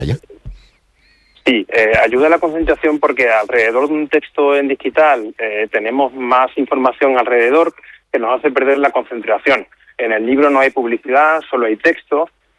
¿Ya? Sí, ayuda a la concentración porque alrededor de un texto en digital tenemos más información alrededor que nos hace perder la concentración. En el libro no hay publicidad, solo hay texto,